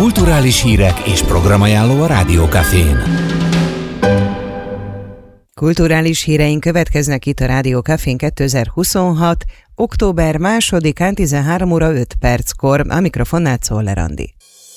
Kulturális hírek és programajánló a Rádiókafén. Kulturális híreink következnek itt a Rádiókafén 2026. október 2-án 13 óra 5 perckor. A mikrofonnál Czoller Andi.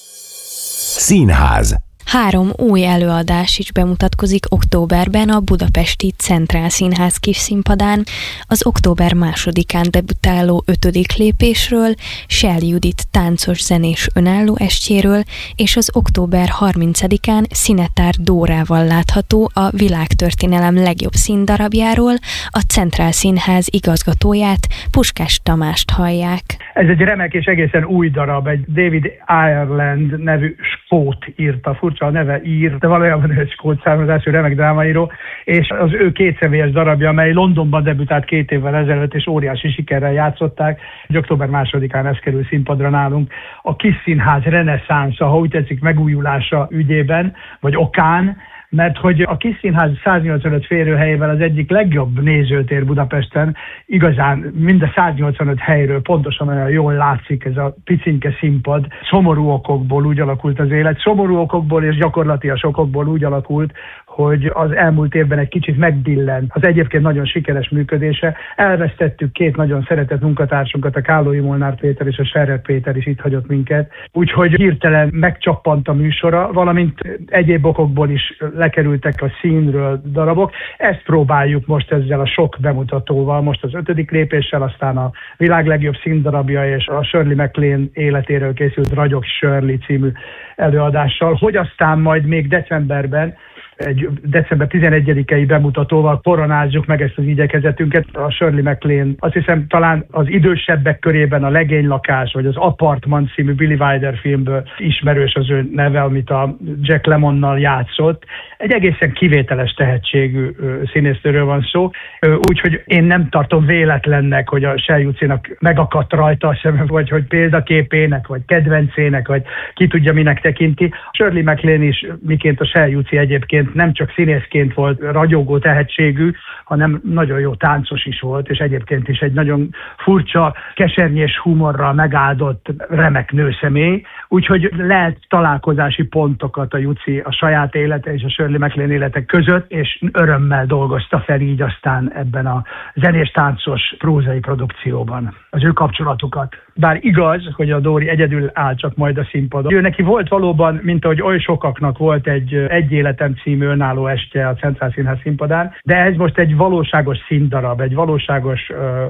Színház. 3 új előadás is bemutatkozik októberben a budapesti Centrál Színház kisszínpadán. Az október 2-án debütáló 5. lépésről, Sell Judit táncos zenés önálló estjéről, és az október 30-án Szinetár Dórával látható a világtörténelem legjobb színdarabjáról, a Centrál Színház igazgatóját, Puskás Tamást hallják. Ez egy remek és egészen új darab, egy David Ireland nevű skót írta, furcsa a neve ír, de valójában egy skót származású remek drámaíró, és az ő kétszemélyes darabja, amely Londonban debütált 2 évvel ezelőtt, és óriási sikerrel játszották. Október 2-án ez kerül színpadra nálunk. A Kis Színház reneszánsza, ha úgy tetszik, megújulása ügyében, vagy okán, mert hogy a Kis Színház 185 férőhelyével az egyik legjobb nézőtér Budapesten, igazán mind a 185 helyről pontosan olyan jól látszik ez a picinke színpad. Szomorú okokból úgy alakult az élet, szomorú okokból és gyakorlatias okokból úgy alakult, hogy az elmúlt évben egy kicsit megbillen az egyébként nagyon sikeres működése. Elvesztettük 2 nagyon szeretett munkatársunkat, a Kállói Molnár Péter és a Serrer Péter is itt hagyott minket. Úgyhogy hirtelen megcsappant a műsora, valamint egyéb okokból is lekerültek a színről darabok. Ezt próbáljuk most ezzel a sok bemutatóval, most az 5. lépéssel, aztán a világ legjobb színdarabja és a Shirley MacLaine életéről készült Ragyog Shirley című előadással, hogy aztán majd még decemberben egy december 11-i bemutatóval koronázzuk meg ezt az igyekezetünket. A Shirley MacLaine, azt hiszem talán az idősebbek körében a Legénylakás, vagy az Apartman című Billy Wilder filmből ismerős az ő neve, amit a Jack Lemmonnal játszott. Egy egészen kivételes tehetségű színésznőről van szó, úgyhogy én nem tartom véletlennek, hogy a Sell Jucinak megakadt rajta a szemem, vagy hogy példaképének, vagy kedvencének, vagy ki tudja minek tekinti. Shirley MacLaine is, miként a Sell Juci egyébként nem csak színészként volt ragyogó tehetségű, hanem nagyon jó táncos is volt, és egyébként is egy nagyon furcsa, kesernyés humorral megáldott remek nőszemély. Úgyhogy lehet találkozási pontokat a Juci a saját élete és a Shirley MacLaine élete között, és örömmel dolgozta fel így aztán ebben a zenés-táncos prózai produkcióban az ő kapcsolatukat. Bár igaz, hogy a Dóri egyedül áll csak majd a színpadon. Ő neki volt valóban, mint ahogy oly sokaknak volt egy életem című önálló estje a Centrál Színház színpadán, de ez most egy valóságos színdarab, egy valóságos,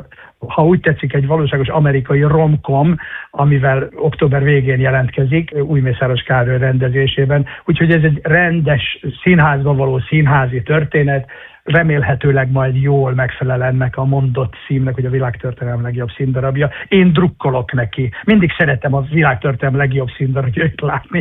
ha úgy tetszik, egy valóságos amerikai rom-com, amivel október végén jelentkezik, Újmészáros Károly rendezésében. Úgyhogy ez egy rendes színházban való színházi történet, remélhetőleg majd jól megfelel ennek a mondott címnek, hogy a világtörténelem legjobb színdarabja. Én drukkolok neki. Mindig szeretem a világtörténelem legjobb színdarabjait látni.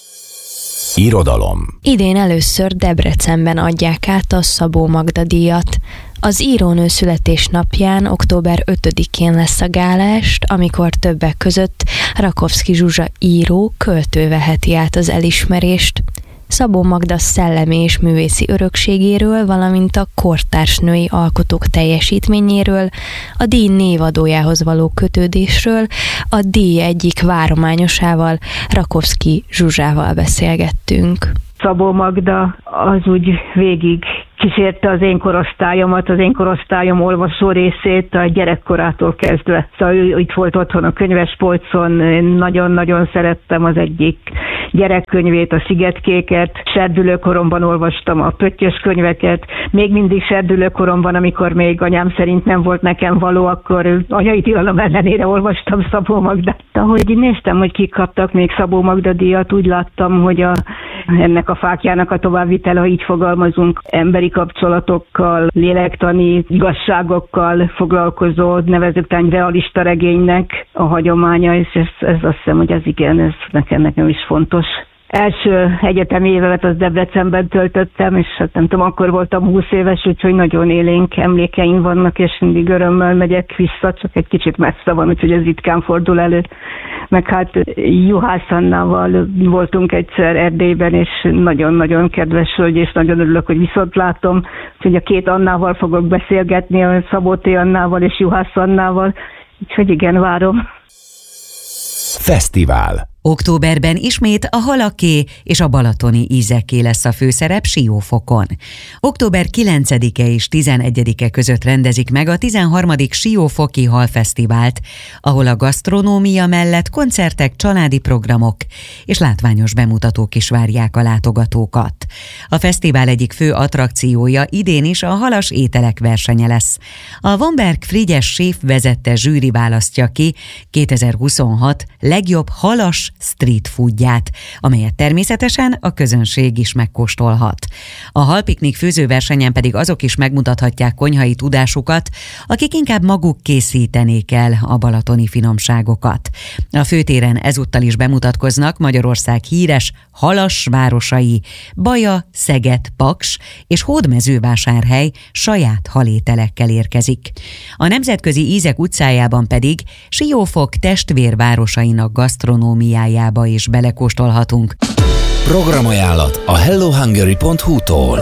Irodalom. Idén először Debrecenben adják át a Szabó Magda díjat. Az írónő születésnapján október 5-én lesz a gálaest, amikor többek között Rakovszky Zsuzsa író, költő veheti át az elismerést. Szabó Magda szellemi és művészi örökségéről, valamint a kortárs női alkotók teljesítményéről, a díj névadójához való kötődésről, a díj egyik várományosával, Rakovszky Zsuzsával beszélgettünk. Szabó Magda az úgy végig kísérte az én korosztályomat, az én korosztályom olvasó részét a gyerekkorától kezdve. Szóval ő itt volt otthon a könyvespolcon, én nagyon-nagyon szerettem az egyik gyerekkönyvét, a Szigetkéket. Serdülőkoromban olvastam a pöttyös könyveket. Még mindig serdülőkoromban, amikor még anyám szerint nem volt nekem való, akkor anyai tilalom ellenére olvastam Szabó Magdát. Ahogy néztem, hogy kik kaptak még Szabó Magda díjat, úgy láttam, hogy ennek a fákjának a továbbvitele, ha így fogalmazunk, emberi kapcsolatokkal, lélektani igazságokkal foglalkozó, nevezetesen realista regénynek a hagyománya, és ez azt hiszem, hogy ez igen, ez nekem is fontos. Első egyetemi évemet az Debrecenben töltöttem, és hát nem tudom, akkor voltam 20 éves, úgyhogy nagyon élénk emlékeim vannak, és mindig örömmel megyek vissza, csak egy kicsit messze van, úgyhogy ez ritkán fordul elő. Meg hát Juhász Annával voltunk egyszer Erdélyben, és nagyon-nagyon kedves hölgy, és nagyon örülök, hogy viszont látom, hogy a 2 Annával fogok beszélgetni, a Szabó T. Annával és Juhász Annával, úgyhogy igen, várom. Fesztivál. Októberben ismét a halaké és a balatoni ízeké lesz a főszerep Siófokon. Október 9-e és 11-e között rendezik meg a 13. Siófoki Halfesztivált, ahol a gasztronómia mellett koncertek, családi programok és látványos bemutatók is várják a látogatókat. A fesztivál egyik fő attrakciója idén is a halas ételek versenye lesz. A Vomberg Frigyes séf vezette zsűri választja ki 2026 legjobb halas street foodját, amelyet természetesen a közönség is megkóstolhat. A halpiknik főzőversenyen pedig azok is megmutathatják konyhai tudásukat, akik inkább maguk készítenék el a balatoni finomságokat. A főtéren ezúttal is bemutatkoznak Magyarország híres halas városai, Baja, Szeged, Paks és Hódmezővásárhely saját halételekkel érkezik. A Nemzetközi Ízek utcájában pedig Siófok testvérvárosainak gasztronómiájába is belekóstolhatunk. Programajánlat a hellohungary.hu-tól.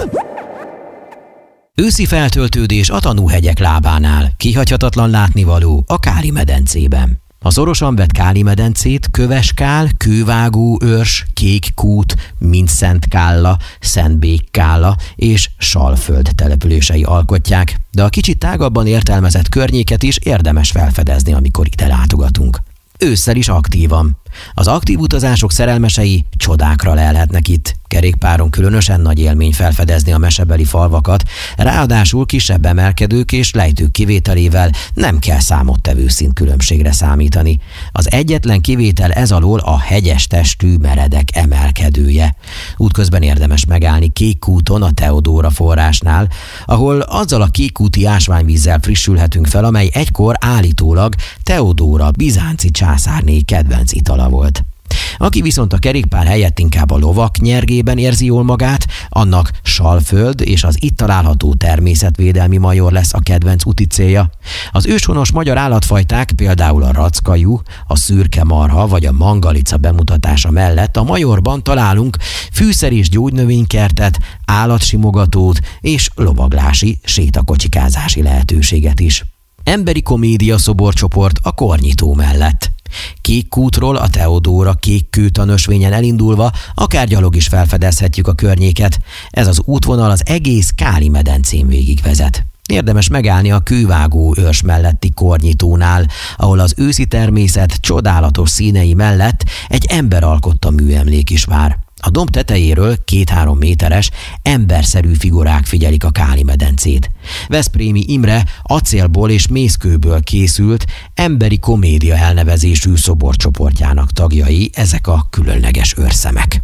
Őszi feltöltődés a Tanúhegyek lábánál, kihagyhatatlan látnivaló a Káli-medencében. A szorosan vett Káli-medencét Köveskál, Kővágó őrs, Kékkút, Mindszentkálla, Szentbékkálla és Salföld települései alkotják, de a kicsit tágabban értelmezett környéket is érdemes felfedezni, amikor ide látogatunk. Ősszel is aktívan. Az aktív utazások szerelmesei csodákra lelhetnek itt. Kerékpáron különösen nagy élmény felfedezni a mesebeli falvakat, ráadásul kisebb emelkedők és lejtők kivételével nem kell számottevő színkülönbségre számítani. Az egyetlen kivétel ez alól a hegyes testű meredek emelkedője. Útközben érdemes megállni Kékkúton a Teodóra forrásnál, ahol azzal a kékkúti ásványvízzel frissülhetünk fel, amely egykor állítólag Teodóra bizánci császárné kedvenc itala volt. Aki viszont a kerékpár helyett inkább a lovak nyergében érzi jól magát, annak Salföld és az itt található természetvédelmi major lesz a kedvenc úti célja. Az őshonos magyar állatfajták, például a rackajú, a szürke marha vagy a mangalica bemutatása mellett a majorban találunk fűszer- és gyógynövénykertet, állatsimogatót és lovaglási, sétakocsikázási lehetőséget is. Emberi komédia szoborcsoport a Kornyitó mellett. Kékkútról a Teodóra Kékkőta ösvényen elindulva akár gyalog is felfedezhetjük a környéket. Ez az útvonal az egész Káli-medencén végigvezet. Érdemes megállni a Kővágó őrs melletti Kornyitónál, ahol az őszi természet csodálatos színei mellett egy emberalkotta műemlék is vár. A domb tetejéről 2-3 méteres, emberszerű figurák figyelik a Káli-medencét. Veszprémi Imre acélból és mészkőből készült emberi komédia elnevezésű szoborcsoportjának tagjai ezek a különleges őrszemek.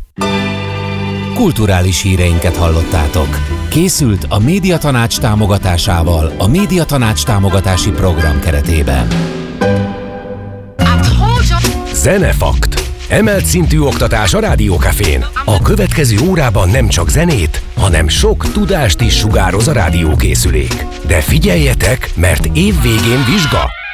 Kulturális híreinket hallottátok. Készült a Médiatanács támogatásával a Médiatanács támogatási program keretében. Zenefakt. Emelt szintű oktatás a Rádiókafén. A következő órában nem csak zenét, hanem sok tudást is sugároz a rádiókészülék. De figyeljetek, mert év végén vizsga!